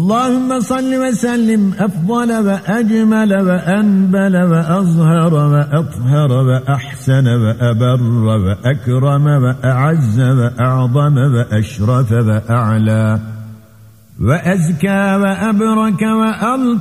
اللهم صل وسلم أفضل وأجمل وأنبل وأظهر وأطهر وأحسن وأبر وأكرم وأعز وأعظم وأشرف وأعلى وأزكى وأبرك وألطف